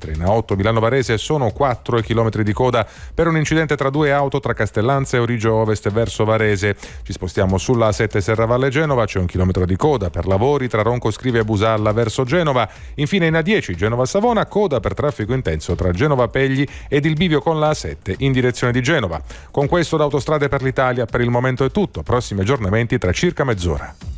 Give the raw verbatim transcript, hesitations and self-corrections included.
mentre in A otto Milano Varese sono quattro chilometri di coda per un incidente tra due auto tra Castellanza e Origio Ovest verso Varese. Ci spostiamo sulla A sette Serravalle Genova, c'è un chilometro di coda per lavori tra Ronco Scrivia e Busalla verso Genova. Infine in A dieci Genova Savona, coda per traffico intenso tra Genova Pegli ed il bivio con la A sette in direzione di Genova. Con questo da Autostrade per l'Italia per il momento è tutto, prossimi aggiornamenti tra circa mezz'ora.